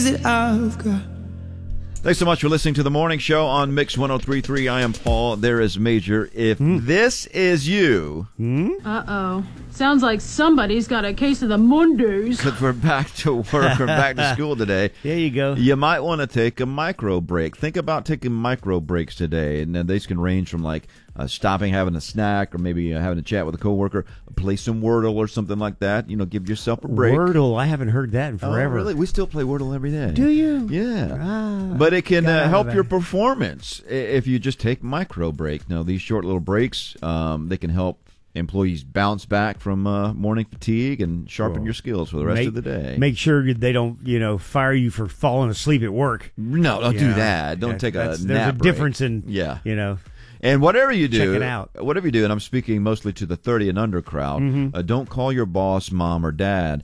I've got. Thanks so much for listening to the morning show on Mix 103.3. I am Paul. There is Major. If this is you... Uh-oh. Sounds like somebody's got a case of the Mondays. Because we're back to work or back to school today. There you go. You might want to take a micro break. Think about taking micro breaks today. And these can range from like stopping, having a snack, or maybe having a chat with a coworker, play some Wordle or something like that. You know, give yourself a break. Wordle. I haven't heard that in forever. Oh, really? We still play Wordle every day. Do you? Yeah. But it can help your performance if you just take micro break. Now, these short little breaks, they can help employees bounce back from morning fatigue and sharpen your skills for the rest of the day. Make sure they don't, fire you for falling asleep at work. No, don't do that. Don't take a nap break. There's a difference in, And whatever you do, check it out. Whatever you do, and I'm speaking mostly to the 30 and under crowd, don't call your boss mom or dad.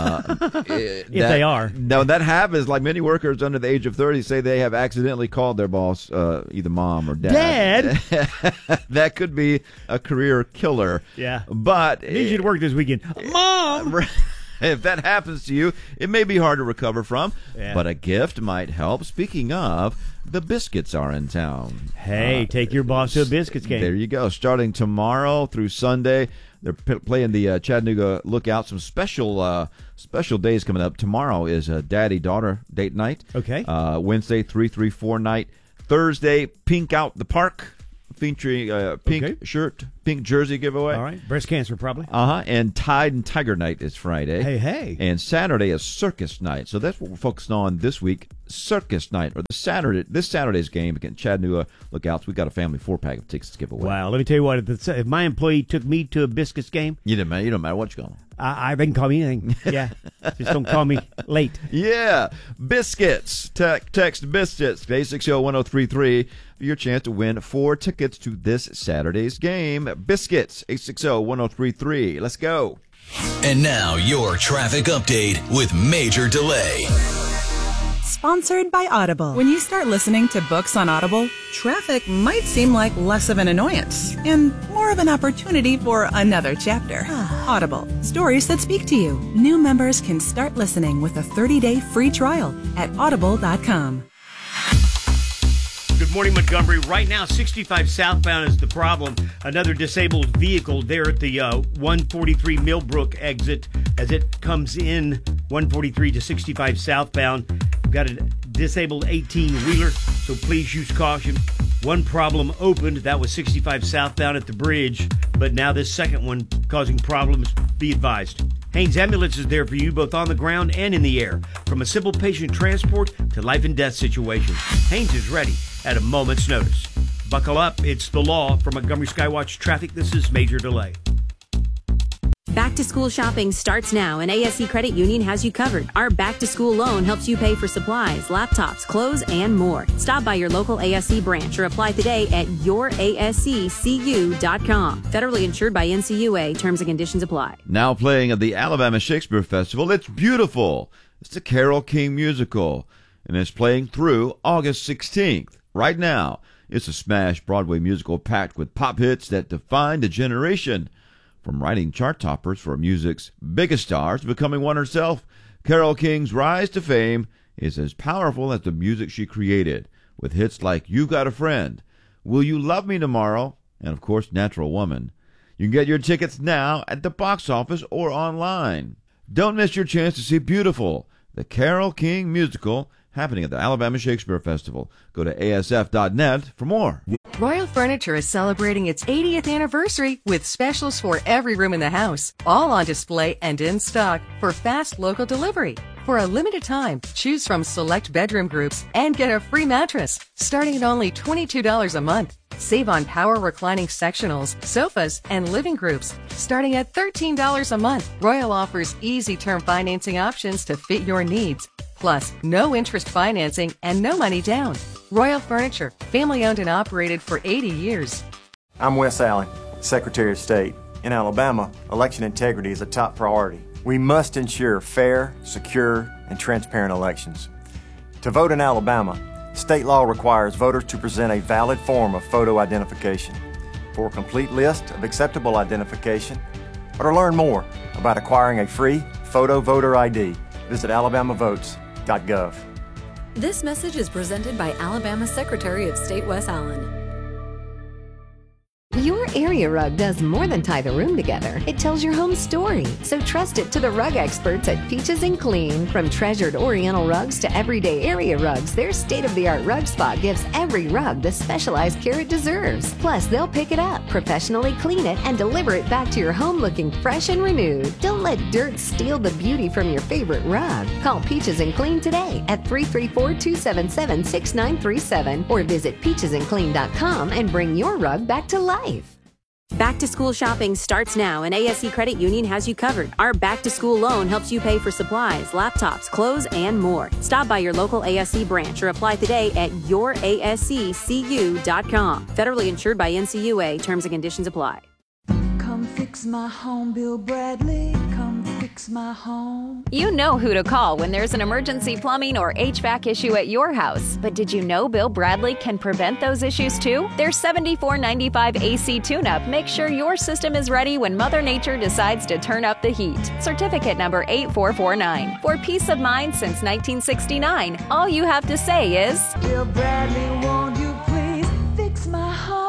If they are. No, that happens. Like many workers under the age of 30 say they have accidentally called their boss either mom or dad. That could be a career killer. Yeah. But I need you to work this weekend. Mom! If that happens to you, it may be hard to recover from, Yeah. but a gift might help. Speaking of, the Biscuits are in town. Hey, take your boss to a Biscuits game. There you go. Starting tomorrow through Sunday, they're playing the Chattanooga Lookout. Some special days coming up. Tomorrow is a daddy-daughter date night. Okay. Wednesday, 3-3-4 night. Thursday, Pink Out the Park, featuring pink shirt, pink jersey giveaway. All right. Breast cancer, probably. And Tide and Tiger Night is Friday. Hey. And Saturday is Circus Night. So that's what we're focusing on this week. Circus Night, or this Saturday's game against Chattanooga Lookouts. We got a family 4-pack of tickets to give away. Wow. Let me tell you what. If my employee took me to a Biscuits game, You don't matter what you're going. they can call me anything. Yeah. Just don't call me late. Yeah. Biscuits. Text Biscuits to 860-1033 for your chance to win 4 tickets to this Saturday's game. Biscuits, 860-1033. Let's go. And now your traffic update with Major Delay. Sponsored by Audible. When you start listening to books on Audible, traffic might seem like less of an annoyance and more of an opportunity for another chapter. Audible. Stories that speak to you. New members can start listening with a 30-day free trial at audible.com. Good morning, Montgomery. Right now, 65 southbound is the problem. Another disabled vehicle there at the 143 Millbrook exit as it comes in 143 to 65 southbound. We've got a disabled 18-wheeler, so please use caution. One problem opened. That was 65 southbound at the bridge, but now this second one causing problems. Be advised. Haynes Ambulance is there for you both on the ground and in the air. From a simple patient transport to life and death situations, Haynes is ready at a moment's notice. Buckle up. It's the law. For Montgomery Skywatch Traffic, this is Major Delay. Back to school shopping starts now, and ASC Credit Union has you covered. Our back to school loan helps you pay for supplies, laptops, clothes, and more. Stop by your local ASC branch or apply today at yourasccu.com. Federally insured by NCUA. Terms and conditions apply. Now playing at the Alabama Shakespeare Festival, it's beautiful. It's the Carole King musical, and it's playing through August 16th. Right now, it's a smash Broadway musical packed with pop hits that defined a generation. From writing chart toppers for music's biggest stars to becoming one herself, Carole King's rise to fame is as powerful as the music she created, with hits like You Got a Friend, Will You Love Me Tomorrow, and of course, Natural Woman. You can get your tickets now at the box office or online. Don't miss your chance to see Beautiful, the Carole King musical, happening at the Alabama Shakespeare Festival. Go to asf.net for more. Royal Furniture is celebrating its 80th anniversary with specials for every room in the house, all on display and in stock for fast local delivery. For a limited time, choose from select bedroom groups and get a free mattress, starting at only $22 a month. Save on power reclining sectionals, sofas, and living groups, starting at $13 a month. Royal offers easy term financing options to fit your needs. Plus, no interest financing and no money down. Royal Furniture, family owned and operated for 80 years. I'm Wes Allen, Secretary of State. In Alabama, election integrity is a top priority. We must ensure fair, secure, and transparent elections. To vote in Alabama, state law requires voters to present a valid form of photo identification. For a complete list of acceptable identification, or to learn more about acquiring a free photo voter ID, visit alabamavotes.gov. alabama.gov. This message is presented by Alabama Secretary of State Wes Allen. Your area rug does more than tie the room together. It tells your home story. So trust it to the rug experts at Peaches and Clean. From treasured Oriental rugs to everyday area rugs, their state-of-the-art rug spot gives every rug the specialized care it deserves. Plus, they'll pick it up, professionally clean it, and deliver it back to your home looking fresh and renewed. Don't let dirt steal the beauty from your favorite rug. Call Peaches and Clean today at 334-277-6937 or visit peachesandclean.com and bring your rug back to life. Back to school shopping starts now, and ASC Credit Union has you covered. Our back to school loan helps you pay for supplies, laptops, clothes, and more. Stop by your local ASC branch or apply today at yourasccu.com. Federally insured by NCUA. Terms and conditions apply. Come fix my home, Bill Bradley. Come fix my home. You know who to call when there's an emergency plumbing or HVAC issue at your house. But did you know Bill Bradley can prevent those issues too? Their $74.95 AC tune-up makes sure your system is ready when Mother Nature decides to turn up the heat. Certificate number 8449. For peace of mind since 1969, all you have to say is, Bill Bradley, won't you please fix my home?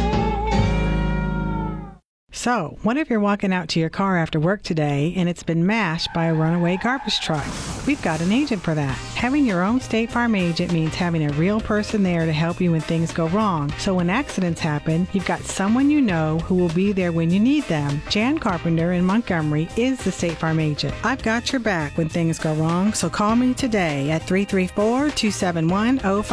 So, what if you're walking out to your car after work today and it's been mashed by a runaway garbage truck? We've got an agent for that. Having your own State Farm agent means having a real person there to help you when things go wrong. So when accidents happen, you've got someone you know who will be there when you need them. Jan Carpenter in Montgomery is the State Farm agent. I've got your back when things go wrong, so call me today at 334-271-05.